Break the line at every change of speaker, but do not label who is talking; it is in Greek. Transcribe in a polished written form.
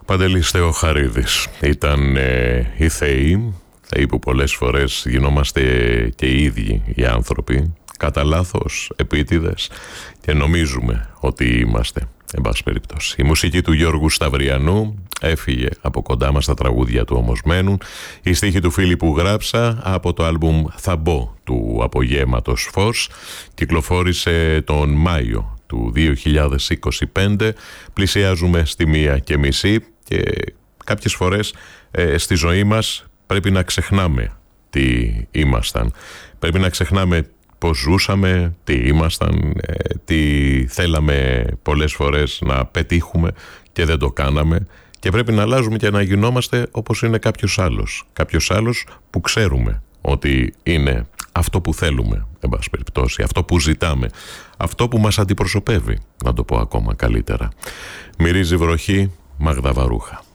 Παντελής Θεοχαρίδης ήταν οι θεοί που πολλές φορές γινόμαστε και οι ίδιοι οι άνθρωποι κατά λάθος επίτηδες και νομίζουμε ότι είμαστε, εν πάση περιπτώσει. Η μουσική του Γιώργου Σταυριανού έφυγε από κοντά μας, τα τραγούδια του όμως μένουν. Η στίχη του Φίλιππου Γράψα από το άλμπουμ «Θα μπω» του Απογέματος Φως κυκλοφόρησε τον Μάιο του 2025. Πλησιάζουμε στη 1:30 και κάποιες φορές στη ζωή μας πρέπει να ξεχνάμε τι ήμασταν. Πρέπει να ξεχνάμε πώς ζούσαμε, τι ήμασταν, τι θέλαμε πολλές φορές να πετύχουμε και δεν το κάναμε, και πρέπει να αλλάζουμε και να γινόμαστε όπως είναι κάποιος άλλος. Κάποιος άλλος που ξέρουμε ότι είναι αυτό που θέλουμε, εν πάση περιπτώσει, αυτό που ζητάμε, αυτό που μας αντιπροσωπεύει, να το πω ακόμα καλύτερα. Μυρίζει βροχή, Μαγδα Βαρούχα.